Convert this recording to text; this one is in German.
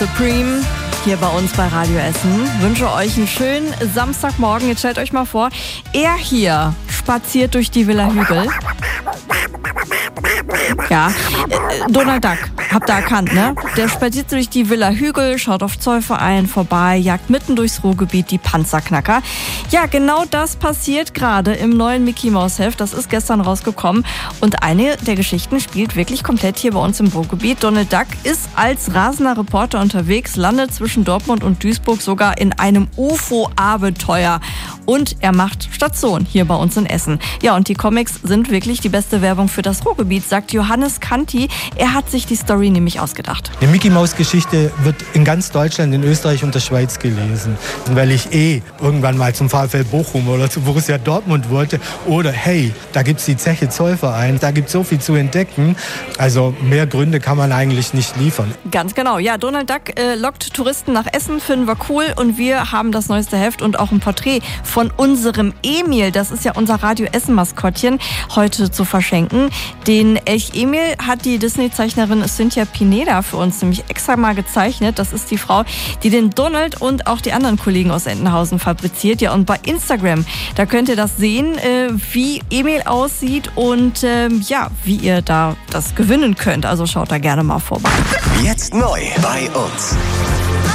Supreme hier bei uns bei Radio Essen. Wünsche euch einen schönen Samstagmorgen. Jetzt stellt euch mal vor, er hier spaziert durch die Villa Hügel. Ja, Donald Duck, habt ihr erkannt, ne? Der spaziert durch die Villa Hügel, schaut auf Zollverein vorbei, jagt mitten durchs Ruhrgebiet die Panzerknacker. Ja, genau das passiert gerade im neuen Mickey Mouse Heft. Das ist gestern rausgekommen und eine der Geschichten spielt wirklich komplett hier bei uns im Ruhrgebiet. Donald Duck ist als rasender Reporter unterwegs, landet zwischen Dortmund und Duisburg sogar in einem UFO-Abenteuer. Und er macht Station hier bei uns in Essen. Ja, und die Comics sind wirklich die beste Werbung für das Ruhrgebiet, sagt Johannes Kanti. Er hat sich die Story nämlich ausgedacht. Die Mickey-Maus-Geschichte wird in ganz Deutschland, in Österreich und der Schweiz gelesen. Weil ich irgendwann mal zum VfL Bochum oder zu Borussia Dortmund wollte. Oder hey, da gibt's die Zeche Zollverein, da gibt's so viel zu entdecken. Also mehr Gründe kann man eigentlich nicht liefern. Ganz genau. Ja, Donald Duck lockt Touristen nach Essen, finden wir cool. Und wir haben das neueste Heft und auch ein Porträt von unserem Emil. Das ist ja unser Radio Essen-Maskottchen heute zu verschenken. Den Elch Emil hat die Disney-Zeichnerin Cynthia Pineda für uns nämlich extra mal gezeichnet. Das ist die Frau, die den Donald und auch die anderen Kollegen aus Entenhausen fabriziert. Ja, und bei Instagram, da könnt ihr das sehen, wie Emil aussieht und wie ihr da das gewinnen könnt. Also schaut da gerne mal vorbei. Jetzt neu bei uns.